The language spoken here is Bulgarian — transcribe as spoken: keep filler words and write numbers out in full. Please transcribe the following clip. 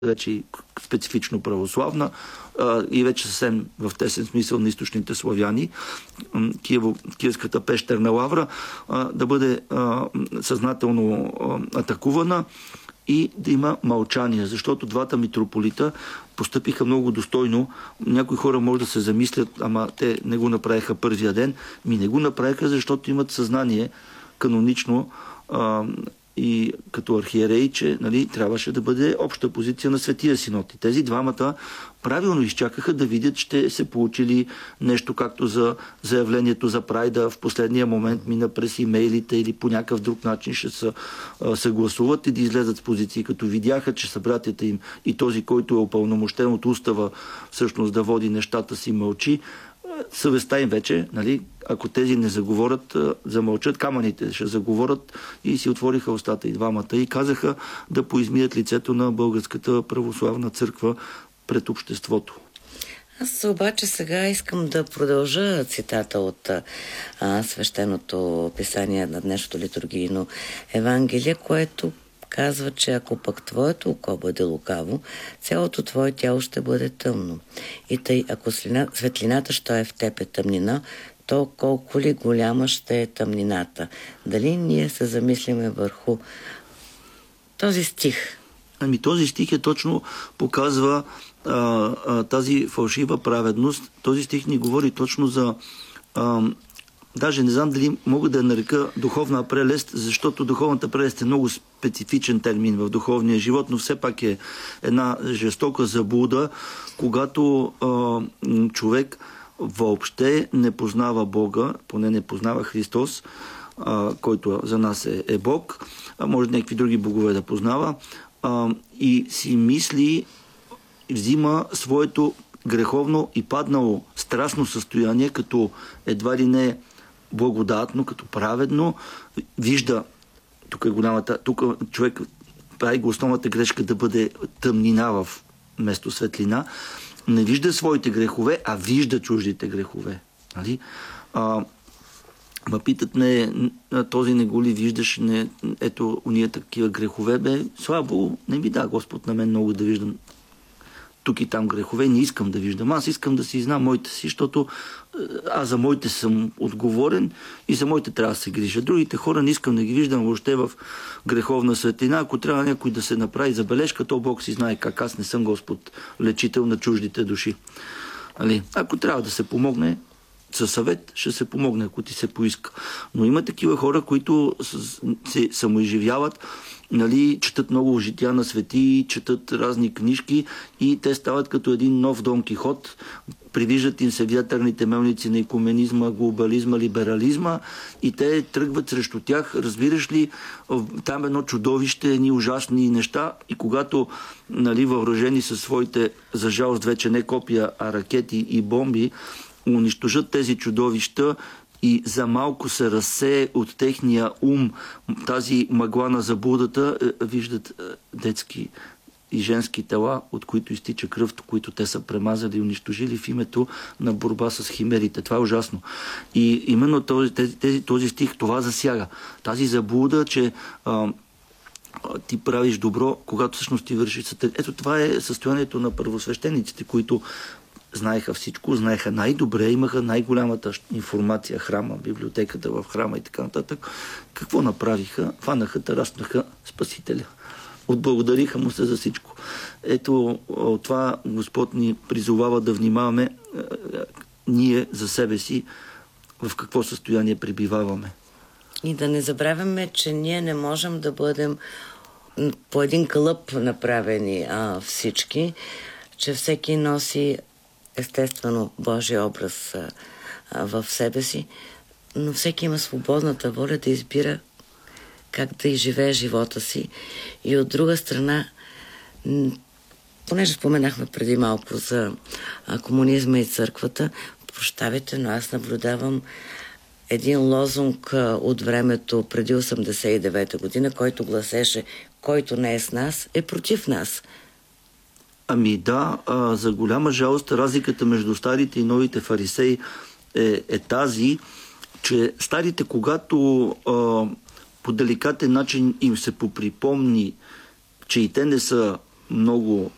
вече и специфично православна а, и вече съвсем в тесен смисъл на източните славяни, Киево, Киевската пещерна лавра, а, да бъде а, съзнателно а, атакувана и да има мълчание, защото двата митрополита постъпиха много достойно. Някои хора може да се замислят, ама те не го направиха първия ден. Ми не го направиха, защото имат съзнание канонично а, и като архиерей, че нали, трябваше да бъде обща позиция на Светия Синод. И тези двамата правилно изчакаха да видят, ще се получили нещо както за заявлението за прайда в последния момент мина през имейлите или по някакъв друг начин ще се съгласуват и да излезат с позиции. Като видяха, че събратята им и този, който е упълномощен от устава всъщност да води нещата си, мълчи, съвестта им вече, нали, ако тези не заговорят, замълчат, камъните ще заговорят и си отвориха устата и двамата и казаха да поизмият лицето на Българската православна църква пред обществото. Аз обаче сега искам да продължа цитата от а, свещеното писание на днешното литургийно Евангелие, което казва, че ако пък твоето око бъде лукаво, цялото твое тяло ще бъде тъмно. И тъй, ако светлината, що е в теб, е тъмнина, то колко ли голяма ще е тъмнината. Дали ние се замислиме върху този стих? Ами този стих е точно показва а, а, тази фалшива праведност. Този стих ни говори точно за... А, Даже не знам дали мога да я нарека духовна прелест, защото духовната прелест е много специфичен термин в духовния живот, но все пак е една жестока заблуда, когато а, човек въобще не познава Бога, поне не познава Христос, а, който за нас е, е Бог, а може някакви други богове да познава, а, и си мисли, взима своето греховно и паднало страстно състояние, като едва ли не благодатно, като праведно, вижда, тук е голямата, тук човек прави го основната грешка да бъде тъмнина в вместо светлина, не вижда своите грехове, а вижда чуждите грехове. Нали? А, ма питат, не, този не го ли виждаш, не, ето уния такива грехове, бе, слабо, не ми да Господ на мен много да виждам тук и там грехове, не искам да виждам. Аз искам да си знам моите си, защото аз за моите съм отговорен и за моите трябва да се грижа. Другите хора не искам да ги виждам въобще в греховна светлина. Ако трябва някой да се направи забележка, то Бог си знае как. Аз не съм Господ, лечител на чуждите души. Али? Ако трябва да се помогне, със съвет ще се помогне, ако ти се поиска. Но има такива хора, които се самоизживяват, нали, четат много жития на свети, четат разни книжки и те стават като един нов Дон Кихот, привиждат им се вятърните мелници на икуменизма, глобализма, либерализма и те тръгват срещу тях. Разбираш ли, там едно чудовище, едни ужасни неща и когато, нали, въоръжени със своите, за жалост вече не копия, а ракети и бомби, унищожат тези чудовища и за малко се разсее от техния ум тази мъгла на заблудата, виждат детски и женски тела, от които изтича кръв, които те са премазали и унищожили в името на борба с химерите. Това е ужасно. И именно този, тези, този стих това засяга. Тази заблуда, че а, ти правиш добро, когато всъщност ти вършиш сътър. Ето това е състоянието на първосвещениците, които знаеха всичко, знаеха най-добре, имаха най-голямата информация, храма, библиотеката в храма и така нататък. Какво направиха? Фанаха, тараснаха Спасителя. Отблагодариха му се за всичко. Ето това Господ ни призовава да внимаваме ние за себе си в какво състояние пребиваваме. И да не забравяме, че ние не можем да бъдем по един кълъп направени а, всички, че всеки носи естествено Божия образ а, а, в себе си, но всеки има свободната воля да избира как да изживее живота си. И от друга страна, понеже споменахме преди малко за а, комунизма и църквата, прощавайте, но аз наблюдавам един лозунг а, от времето преди осемдесет и девета година, който гласеше: който не е с нас, е против нас. Ами да, а, за голяма жалост разликата между старите и новите фарисеи е, е тази, че старите, когато а, по деликатен начин им се поприпомни, че и те не са много